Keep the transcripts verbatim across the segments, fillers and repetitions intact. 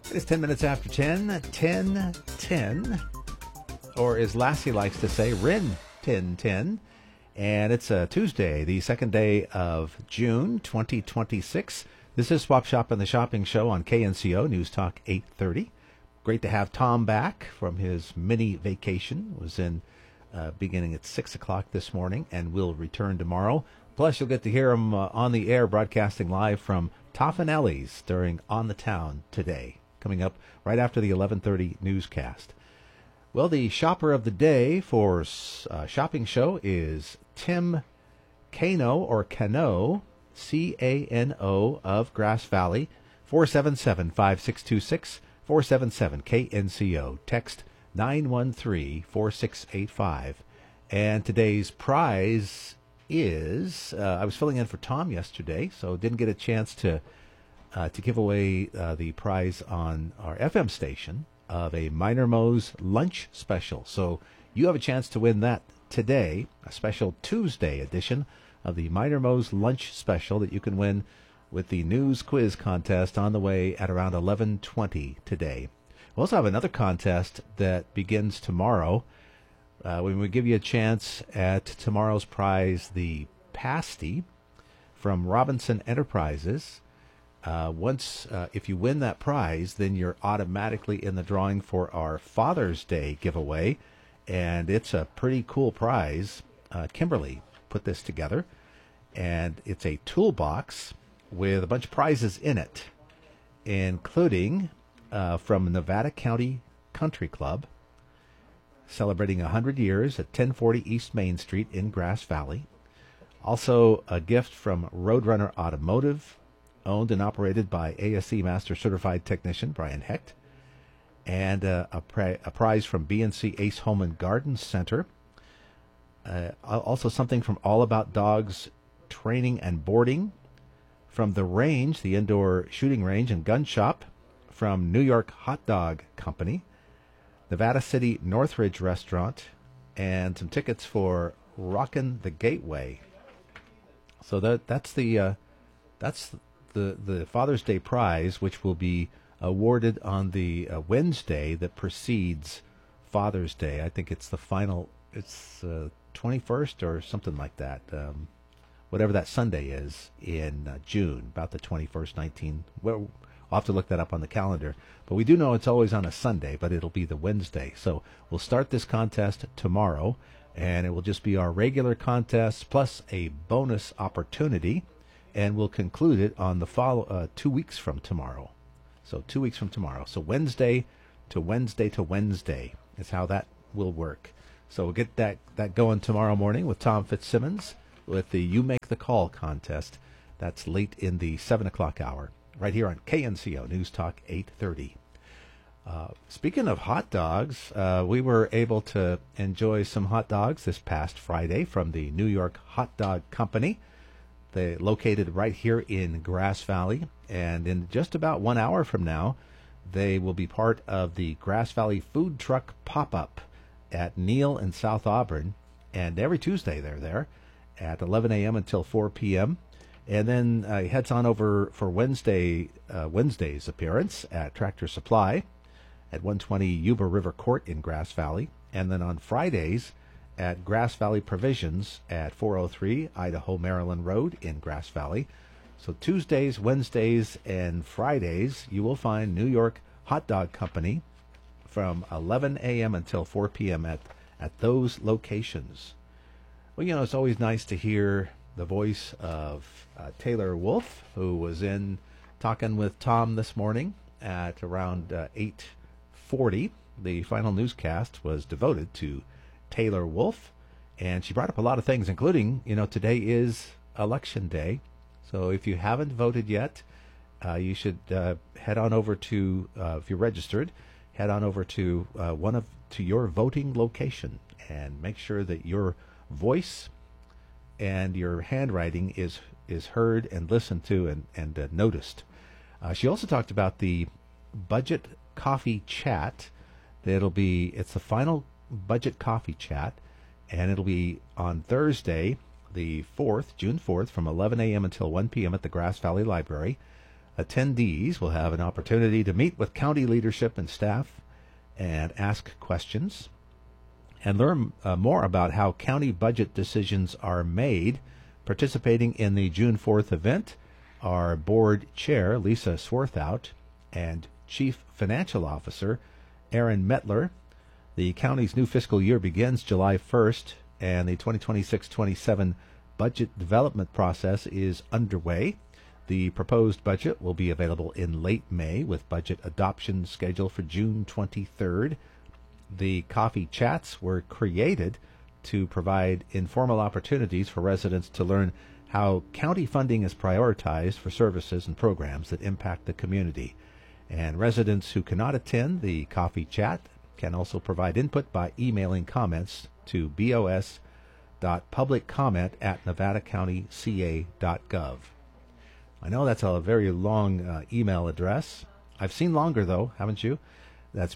It's ten minutes after ten, ten ten, or as Lassie likes to say, Rin ten ten. And it's a Tuesday, the second day of June, twenty twenty-six. This is Swap Shop and the Shopping Show on K N C O News Talk eight thirty. Great to have Tom back from his mini vacation. Was in uh, beginning at six o'clock this morning and will return tomorrow. Plus, you'll get to hear him uh, on the air broadcasting live from Toffanelli's during On the Town today, coming up right after the eleven thirty newscast. Well, the shopper of the day for uh, Shopping Show is Tim Cano, or Cano, C A N O, of Grass Valley, four seven seven, five six two six, four seven seven, K N C O. Text nine one three, four six eight five. And today's prize is, uh, I was filling in for Tom yesterday, so didn't get a chance to uh, to give away uh, the prize on our F M station of a Minor Moe's lunch special. So you have a chance to win that today, a special Tuesday edition of the Minor Moe's lunch special that you can win with the news quiz contest on the way at around eleven twenty today. We also have another contest that begins tomorrow. Uh, when we give you a chance at tomorrow's prize, the pasty from Robinson Enterprises. Uh, once, uh, if you win that prize, then you're automatically in the drawing for our Father's Day giveaway, and it's a pretty cool prize. Uh, Kimberly put this together, and it's a toolbox with a bunch of prizes in it, including uh, from Nevada County Country Club, celebrating one hundred years at ten forty East Main Street in Grass Valley. Also, a gift from Roadrunner Automotive, owned and operated by A S E Master Certified Technician Brian Hecht, and uh, a, pri- a prize from B and C Ace Home and Garden Center. Uh, also something from All About Dogs Training and Boarding, from The Range, the indoor shooting range and gun shop, from New York Hot Dog Company, Nevada City Northridge Restaurant, and some tickets for Rockin' the Gateway. So that that's the uh, that's the the Father's Day prize, which will be awarded on the uh, Wednesday that precedes Father's Day. I think it's the final. It's uh, twenty-first or something like that. Um, whatever that Sunday is in uh, June, about the twenty-first, nineteen. Well, I'll have to look that up on the calendar. But we do know it's always on a Sunday, but it'll be the Wednesday. So we'll start this contest tomorrow, and it will just be our regular contest plus a bonus opportunity, and we'll conclude it on the follow uh, two weeks from tomorrow. So two weeks from tomorrow. So Wednesday to Wednesday to Wednesday is how that will work. So we'll get that, that going tomorrow morning with Tom Fitzsimmons with the You Make the Call contest. That's late in the seven o'clock hour, right here on K N C O News Talk eight thirty. Uh, speaking of hot dogs, uh, we were able to enjoy some hot dogs this past Friday from the New York Hot Dog Company. They're located right here in Grass Valley, and in just about one hour from now, they will be part of the Grass Valley Food Truck Pop-Up at Neal and South Auburn, and every Tuesday they're there at eleven a.m. until four p.m., and then uh, he heads on over for Wednesday, uh, Wednesday's appearance at Tractor Supply at one twenty Yuba River Court in Grass Valley. And then on Fridays at Grass Valley Provisions at four oh three Idaho Maryland Road in Grass Valley. So Tuesdays, Wednesdays, and Fridays, you will find New York Hot Dog Company from eleven a.m. until four p.m. at, at those locations. Well, you know, it's always nice to hear the voice of uh, Taylor Wolf, who was in talking with Tom this morning at around uh, eight forty. The final newscast was devoted to Taylor Wolf, and she brought up a lot of things, including, you know, today is Election Day. So if you haven't voted yet, uh, you should uh, head on over to, uh, if you're registered, head on over to uh, one of to your voting location and make sure that your voice and your handwriting is is heard and listened to and, and uh, noticed. Uh, she also talked about the budget coffee chat. That'll be, it's the final budget coffee chat, and it'll be on Thursday, the fourth, June fourth, from eleven a.m. until one p.m. at the Grass Valley Library. Attendees will have an opportunity to meet with county leadership and staff and ask questions and learn uh, more about how county budget decisions are made. Participating in the June fourth event are Board Chair Lisa Swarthout and Chief Financial Officer Aaron Metler. The county's new fiscal year begins July first, and the twenty twenty-six twenty-seven budget development process is underway. The proposed budget will be available in late May, with budget adoption scheduled for June twenty-third. The coffee chats were created to provide informal opportunities for residents to learn how county funding is prioritized for services and programs that impact the community. And residents who cannot attend the coffee chat can also provide input by emailing comments to bos.publiccomment at nevada county c a dot gov. I know that's a very long uh, email address. I've seen longer, though, haven't you? That's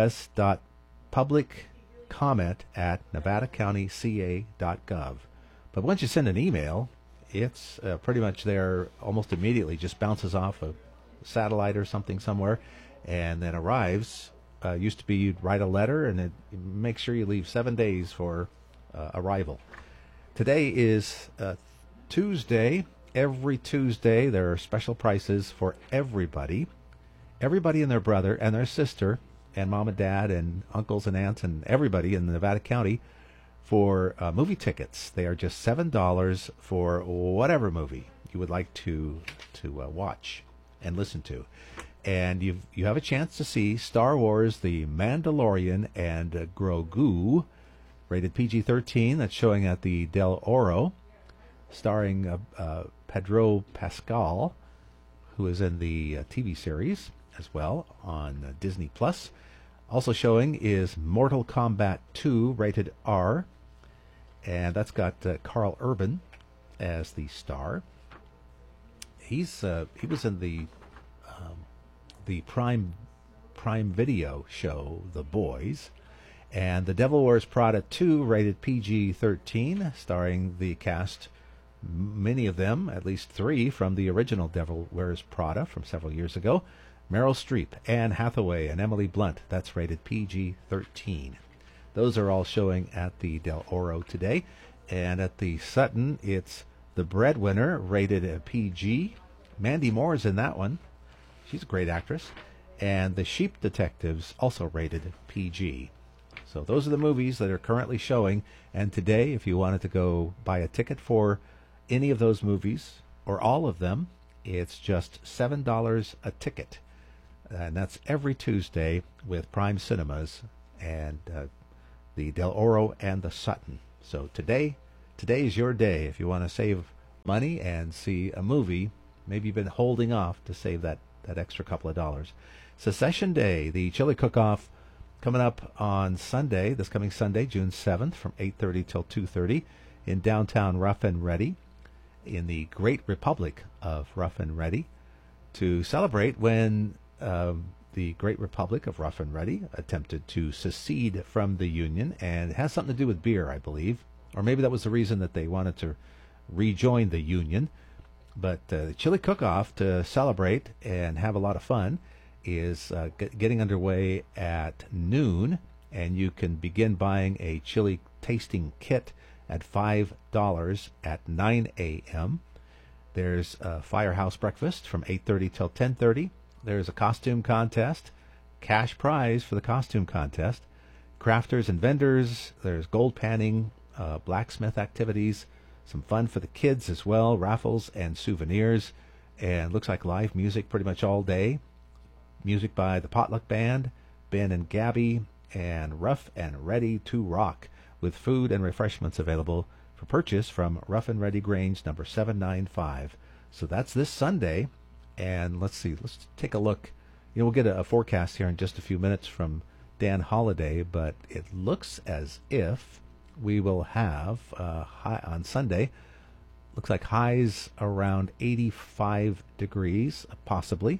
bos.publiccomment at nevada county c a dot gov. But once you send an email, it's uh, pretty much there almost immediately, just bounces off a satellite or something somewhere, and then arrives. Uh, used to be you'd write a letter, and it, make sure you leave seven days for uh, arrival. Today is uh, Tuesday. Every Tuesday there are special prices for everybody. Everybody and their brother and their sister and mom and dad and uncles and aunts and everybody in Nevada County for uh, movie tickets. They are just seven dollars for whatever movie you would like to to uh, watch and listen to. And you you have a chance to see Star Wars, The Mandalorian, and uh, Grogu, rated P G thirteen. That's showing at the Del Oro, starring uh, uh, Pedro Pascal, who is in the uh, T V series as well on uh, Disney Plus. Also showing is Mortal Kombat two, rated R, and that's got uh, Carl Urban as the star. He's uh, he was in the um, the Prime Prime Video show The Boys, and The Devil Wears Prada two, rated P G thirteen, starring the cast, many of them, at least three, from the original Devil Wears Prada from several years ago. Meryl Streep, Anne Hathaway, and Emily Blunt. That's rated P G thirteen. Those are all showing at the Del Oro today. And at the Sutton, it's The Breadwinner, rated P G. Mandy Moore's in that one. She's a great actress. And The Sheep Detectives, also rated P G. So those are the movies that are currently showing. And today, if you wanted to go buy a ticket for any of those movies, or all of them, it's just seven dollars a ticket. And that's every Tuesday with Prime Cinemas and uh, the Del Oro and the Sutton. So today, today is your day if you want to save money and see a movie. Maybe you've been holding off to save that, that extra couple of dollars. Secession Day, the Chili Cook-Off, coming up on Sunday, this coming Sunday, June seventh, from eight thirty till two thirty in downtown Rough and Ready, in the Great Republic of Rough and Ready, to celebrate when um, the Great Republic of Rough and Ready attempted to secede from the Union, and it has something to do with beer, I believe, or maybe that was the reason that they wanted to rejoin the Union. But uh, the Chili Cook-Off, to celebrate and have a lot of fun, is uh, get, getting underway at noon, and you can begin buying a chili tasting kit at five dollars at nine a.m. There's a firehouse breakfast from eight thirty till ten thirty. There's a costume contest, cash prize for the costume contest, crafters and vendors. There's gold panning, uh, blacksmith activities, some fun for the kids as well, raffles and souvenirs, and looks like live music pretty much all day. Music by the Potluck Band, Ben and Gabby, and Rough and Ready to Rock, with food and refreshments available for purchase from Rough and Ready Grange, number seven ninety-five. So that's this Sunday, and let's see, let's take a look. You know, we'll get a, a forecast here in just a few minutes from Dan Holliday, but it looks as if we will have uh, high on Sunday. Looks like highs around eighty-five degrees, possibly,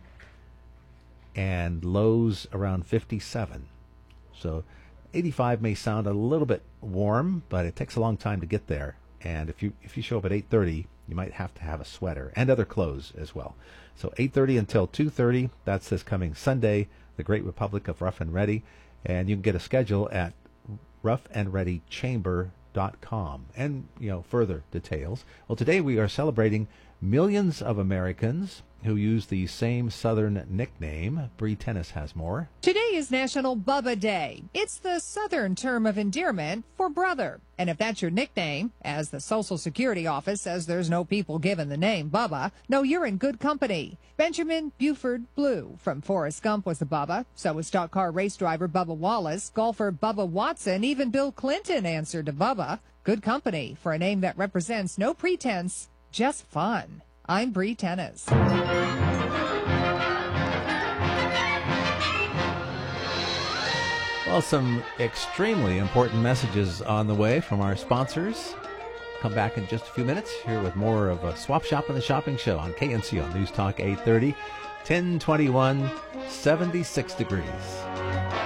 and lows around fifty-seven. So eighty-five may sound a little bit warm, but it takes a long time to get there. And if you if you show up at eight thirty, you might have to have a sweater and other clothes as well. So eight thirty until two thirty, that's this coming Sunday, the Great Republic of Rough and Ready. And you can get a schedule at rough and ready chamber dot com and, you know, further details. Well, today we are celebrating millions of Americans who use the same Southern nickname. Bree Tennis has more. Today is National Bubba Day. It's the Southern term of endearment for brother. And if that's your nickname, as the Social Security office says there's no people given the name Bubba, no, you're in good company. Benjamin Buford Blue from Forrest Gump was a Bubba. So was stock car race driver Bubba Wallace, golfer Bubba Watson, even Bill Clinton answered to Bubba. Good company for a name that represents no pretense, just fun. I'm Bree Tennis. Well, some extremely important messages on the way from our sponsors. Come back in just a few minutes here with more of a Swap Shop and the Shopping Show on K N C O News Talk eight thirty, ten twenty-one, seventy-six degrees.